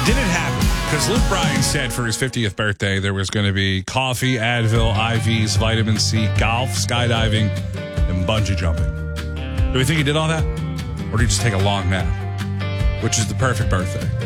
Did it happen? Because Luke Bryan said for his 50th birthday there was going to be coffee, Advil, IVs, vitamin C, golf, skydiving, and bungee jumping. Do we think he did all that? Or did he just take a long nap? Which is the perfect birthday.